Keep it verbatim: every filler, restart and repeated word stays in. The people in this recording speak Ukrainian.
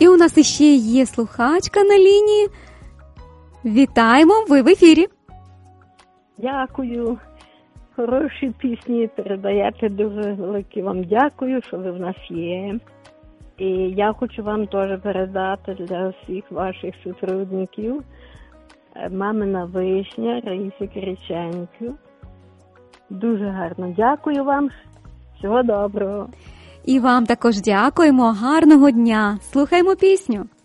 у нас іще є слухачка на лінії. Вітаємо, ви в ефірі. Дякую. Хороші пісні передаєте. Дуже велике вам дякую, що ви в нас є. І я хочу вам теж передати для всіх ваших сотрудників «Мамина вишня» Раїсі Кириченко. Дуже гарно дякую вам. Всього доброго. І вам також дякуємо. Гарного дня. Слухаємо пісню.